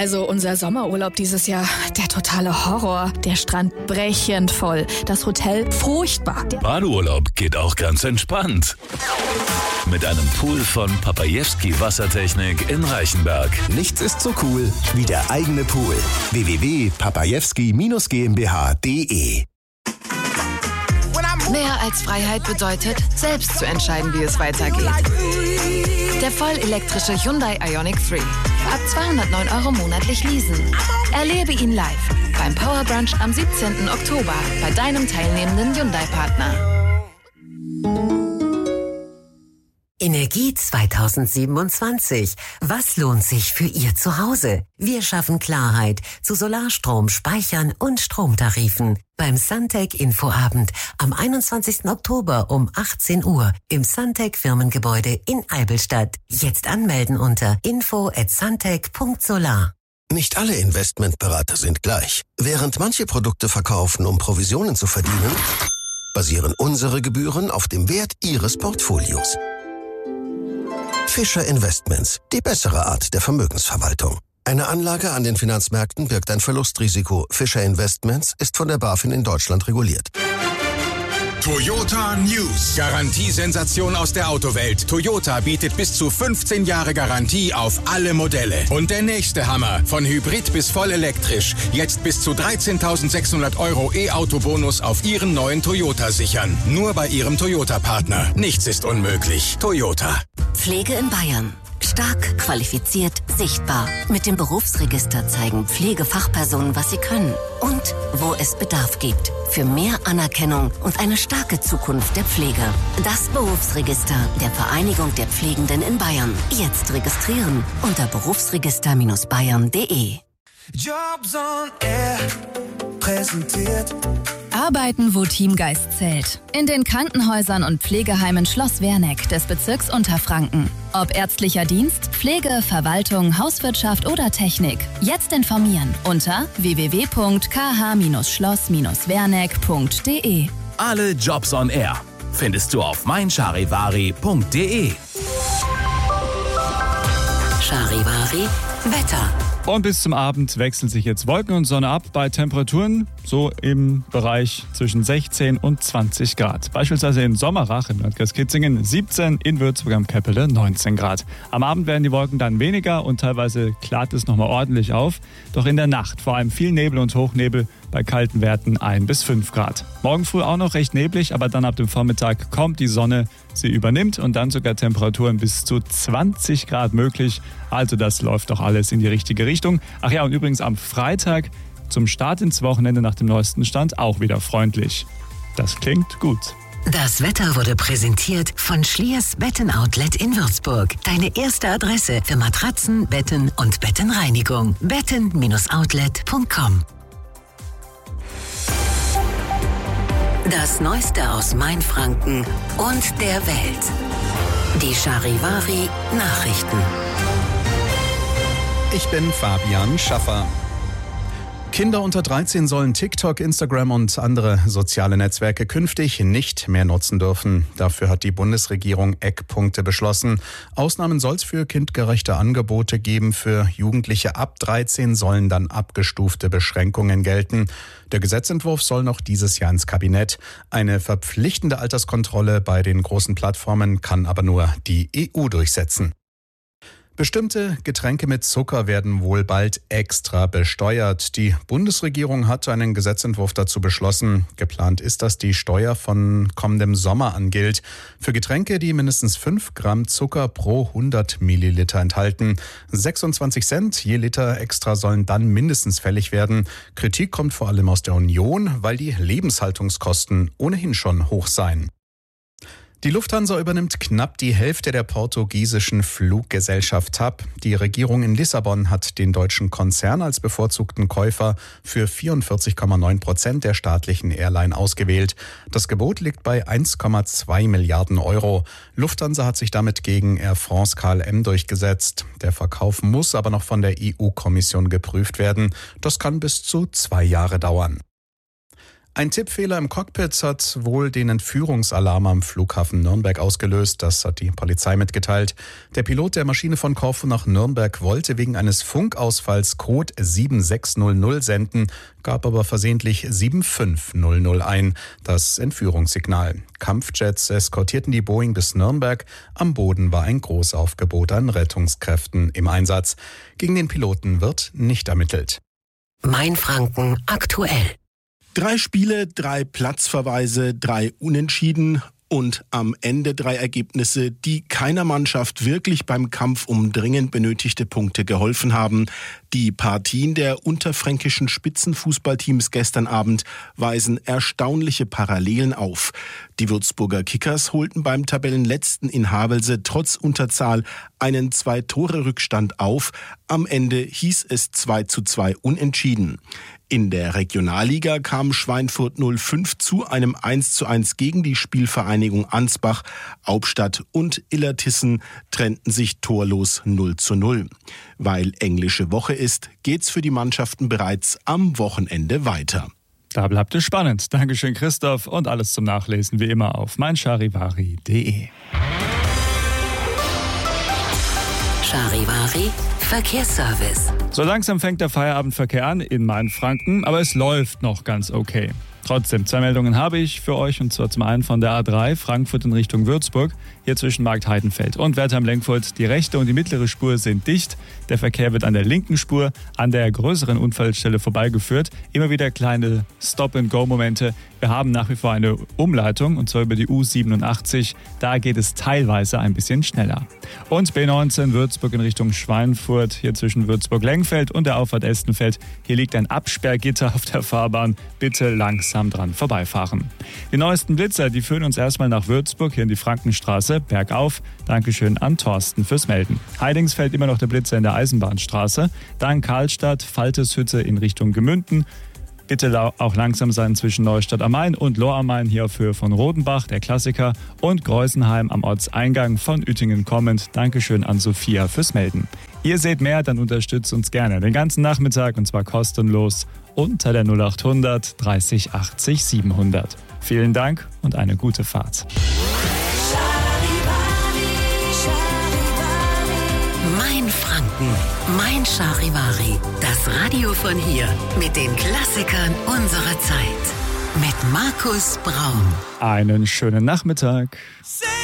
Also unser Sommerurlaub dieses Jahr, der totale Horror. Der Strand brechend voll, das Hotel furchtbar. Badeurlaub geht auch ganz entspannt. Mit einem Pool von Papajewski Wassertechnik in Reichenberg. Nichts ist so cool wie der eigene Pool. www.papajewski-GmbH.de. Mehr als Freiheit bedeutet, selbst zu entscheiden, wie es weitergeht. Der voll elektrische Hyundai Ioniq 3. Ab 209 € monatlich leasen. Erlebe ihn live beim Power Brunch am 17. Oktober bei deinem teilnehmenden Hyundai-Partner. Energie 2027. Was lohnt sich für Ihr Zuhause? Wir schaffen Klarheit zu Solarstrom, Speichern und Stromtarifen. Beim Suntech Infoabend am 21. Oktober um 18 Uhr im Suntech Firmengebäude in Eibelstadt. Jetzt anmelden unter info@suntech.solar. Nicht alle Investmentberater sind gleich. Während manche Produkte verkaufen, um Provisionen zu verdienen, basieren unsere Gebühren auf dem Wert Ihres Portfolios. Fischer Investments, die bessere Art der Vermögensverwaltung. Eine Anlage an den Finanzmärkten birgt ein Verlustrisiko. Fischer Investments ist von der BaFin in Deutschland reguliert. Toyota News. Garantiesensation aus der Autowelt. Toyota bietet bis zu 15 Jahre Garantie auf alle Modelle. Und der nächste Hammer. Von Hybrid bis voll elektrisch. Jetzt bis zu 13.600 € E-Auto-Bonus auf Ihren neuen Toyota sichern. Nur bei Ihrem Toyota-Partner. Nichts ist unmöglich. Toyota. Pflege in Bayern. Stark, qualifiziert, sichtbar. Mit dem Berufsregister zeigen Pflegefachpersonen, was sie können und wo es Bedarf gibt. Für mehr Anerkennung und eine starke Zukunft der Pflege. Das Berufsregister der Vereinigung der Pflegenden in Bayern. Jetzt registrieren unter berufsregister-bayern.de. Jobs on Air präsentiert. Arbeiten, wo Teamgeist zählt. In den Krankenhäusern und Pflegeheimen Schloss Werneck des Bezirks Unterfranken. Ob ärztlicher Dienst, Pflege, Verwaltung, Hauswirtschaft oder Technik. Jetzt informieren unter www.kh-schloss-werneck.de. Alle Jobs on Air findest du auf meincharivari.de. Charivari Wetter. Und bis zum Abend wechseln sich jetzt Wolken und Sonne ab bei Temperaturen so im Bereich zwischen 16 und 20 Grad. Beispielsweise in Sommerach im Landkreis Kitzingen 17, in Würzburg am Käppele 19 Grad. Am Abend werden die Wolken dann weniger und teilweise klart es nochmal ordentlich auf. Doch in der Nacht vor allem viel Nebel und Hochnebel bei kalten Werten 1 bis 5 Grad. Morgen früh auch noch recht neblig, aber dann ab dem Vormittag kommt die Sonne, sie übernimmt und dann sogar Temperaturen bis zu 20 Grad möglich. Also das läuft doch alles in die richtige Richtung. Ach ja, und übrigens am Freitag zum Start ins Wochenende nach dem neuesten Stand auch wieder freundlich. Das klingt gut. Das Wetter wurde präsentiert von Schliers Betten-Outlet in Würzburg. Deine erste Adresse für Matratzen, Betten und Bettenreinigung. betten-outlet.com. Das Neueste aus Mainfranken und der Welt. Die Charivari Nachrichten. Ich bin Fabian Schaffer. Kinder unter 13 sollen TikTok, Instagram und andere soziale Netzwerke künftig nicht mehr nutzen dürfen. Dafür hat die Bundesregierung Eckpunkte beschlossen. Ausnahmen soll es für kindgerechte Angebote geben. Für Jugendliche ab 13 sollen dann abgestufte Beschränkungen gelten. Der Gesetzentwurf soll noch dieses Jahr ins Kabinett. Eine verpflichtende Alterskontrolle bei den großen Plattformen kann aber nur die EU durchsetzen. Bestimmte Getränke mit Zucker werden wohl bald extra besteuert. Die Bundesregierung hat einen Gesetzentwurf dazu beschlossen. Geplant ist, dass die Steuer von kommendem Sommer an gilt. Für Getränke, die mindestens 5 Gramm Zucker pro 100 Milliliter enthalten. 26 Cent je Liter extra sollen dann mindestens fällig werden. Kritik kommt vor allem aus der Union, weil die Lebenshaltungskosten ohnehin schon hoch seien. Die Lufthansa übernimmt knapp die Hälfte der portugiesischen Fluggesellschaft TAP. Die Regierung in Lissabon hat den deutschen Konzern als bevorzugten Käufer für 44,9% der staatlichen Airline ausgewählt. Das Gebot liegt bei 1,2 Milliarden Euro. Lufthansa hat sich damit gegen Air France KLM durchgesetzt. Der Verkauf muss aber noch von der EU-Kommission geprüft werden. Das kann bis zu 2 Jahre dauern. Ein Tippfehler im Cockpit hat wohl den Entführungsalarm am Flughafen Nürnberg ausgelöst. Das hat die Polizei mitgeteilt. Der Pilot der Maschine von Korfu nach Nürnberg wollte wegen eines Funkausfalls Code 7600 senden, gab aber versehentlich 75000 ein, das Entführungssignal. Kampfjets eskortierten die Boeing bis Nürnberg. Am Boden war ein Großaufgebot an Rettungskräften im Einsatz. Gegen den Piloten wird nicht ermittelt. Mainfranken aktuell. 3 Spiele, 3 Platzverweise, 3 Unentschieden und am Ende 3 Ergebnisse, die keiner Mannschaft wirklich beim Kampf um dringend benötigte Punkte geholfen haben. Die Partien der unterfränkischen Spitzenfußballteams gestern Abend weisen erstaunliche Parallelen auf. Die Würzburger Kickers holten beim Tabellenletzten in Havelse trotz Unterzahl einen 2-Tore-Rückstand auf. Am Ende hieß es 2:2 unentschieden. In der Regionalliga kam Schweinfurt 05 zu einem 1:1 gegen die Spielvereinigung Ansbach. Hauptstadt und Illertissen trennten sich torlos 0:0. Weil englische Woche ist, geht's für die Mannschaften bereits am Wochenende weiter. Da bleibt es spannend. Dankeschön, Christoph. Und alles zum Nachlesen wie immer auf meincharivari.de. Charivari Verkehrsservice. So langsam fängt der Feierabendverkehr an in Mainfranken, aber es läuft noch ganz okay. Trotzdem, 2 Meldungen habe ich für euch, und zwar zum einen von der A3 Frankfurt in Richtung Würzburg, hier zwischen Markt-Heidenfeld und Wertheim-Lenkfurt. Die rechte und die mittlere Spur sind dicht. Der Verkehr wird an der linken Spur an der größeren Unfallstelle vorbeigeführt. Immer wieder kleine Stop-and-Go-Momente. Wir haben nach wie vor eine Umleitung, und zwar über die U87. Da geht es teilweise ein bisschen schneller. Und B19 Würzburg in Richtung Schweinfurt, hier zwischen Würzburg-Lengfeld und der Auffahrt Estenfeld. Hier liegt ein Absperrgitter auf der Fahrbahn. Bitte langsam dran vorbeifahren. Die neuesten Blitzer, die führen uns erstmal nach Würzburg, hier in die Frankenstraße, bergauf. Dankeschön an Thorsten fürs Melden. Heidingsfeld immer noch der Blitzer in der Eisenbahnstraße. Dann Karlstadt, Falteshütte in Richtung Gemünden. Bitte auch langsam sein zwischen Neustadt am Main und Lohr am Main, hier auf Höhe von Rodenbach, der Klassiker. Und Greusenheim am Ortseingang von Uetingen kommend. Dankeschön an Sophia fürs Melden. Ihr seht mehr, dann unterstützt uns gerne den ganzen Nachmittag, und zwar kostenlos unter der 0800 30 80 700. Vielen Dank und eine gute Fahrt. Mainfranken, Mein Charivari, das Radio von hier mit den Klassikern unserer Zeit. Mit Markus Braun. Einen schönen Nachmittag.